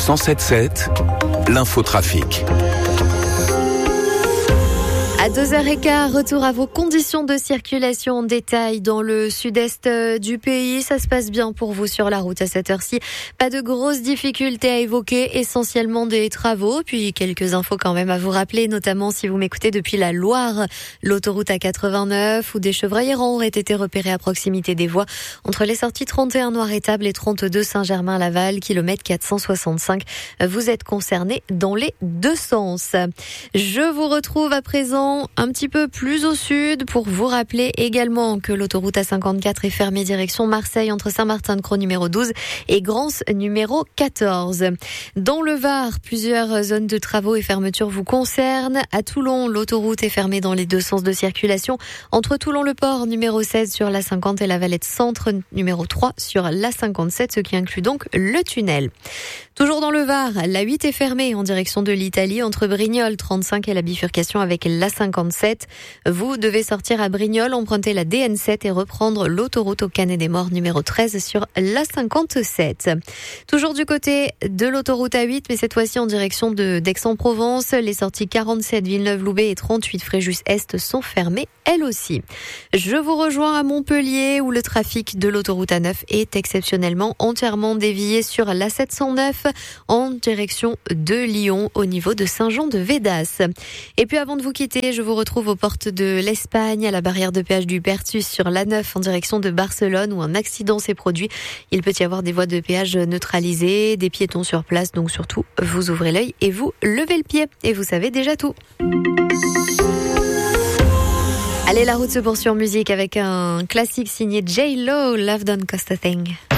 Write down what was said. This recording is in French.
107.7, l'infotrafic. À 2h15, retour à vos conditions de circulation en détail dans le sud-est du pays. Ça se passe bien pour vous sur la route à cette heure-ci. Pas de grosses difficultés à évoquer, essentiellement des travaux. Puis quelques infos quand même à vous rappeler, notamment si vous m'écoutez depuis la Loire. L'autoroute A89 où des chevreuils errants auraient été repérés à proximité des voies entre les sorties 31 Noir-Étable et 32 Saint-Germain-Laval, kilomètre 465. Vous êtes concernés dans les deux sens. Je vous retrouve à présent un petit peu plus au sud pour vous rappeler également que l'autoroute A54 est fermée direction Marseille entre Saint-Martin-de-Crau numéro 12 et Grance numéro 14. Dans le Var, plusieurs zones de travaux et fermetures vous concernent. À Toulon, l'autoroute est fermée dans les deux sens de circulation entre Toulon-le-Port numéro 16 sur l'A50 et la Valette Centre numéro 3 sur l'A57, ce qui inclut donc le tunnel. Toujours dans le Var, la 8 est fermée en direction de l'Italie entre Brignoles 35 et la bifurcation avec l'A57. Vous devez sortir à Brignoles, emprunter la DN7 et reprendre l'autoroute au Canet des Morts numéro 13 sur l'A57. Toujours du côté de l'autoroute A8, mais cette fois-ci en direction d'Aix-en-Provence. Les sorties 47 Villeneuve-Loubet et 38 Fréjus-Est sont fermées, elles aussi. Je vous rejoins à Montpellier où le trafic de l'autoroute A9 est exceptionnellement entièrement dévié sur l'A709 en direction de Lyon au niveau de Saint-Jean-de-Védas. Et puis avant de vous quitter, je vous retrouve aux portes de l'Espagne à la barrière de péage du Pertus sur l'A9 en direction de Barcelone où un accident s'est produit. Il peut y avoir des voies de péage neutralisées, des piétons sur place, donc surtout vous ouvrez l'œil et vous levez le pied et vous savez déjà tout. Allez, la route se poursuit en musique avec un classique signé J-Lo, Love Don't Cost a Thing.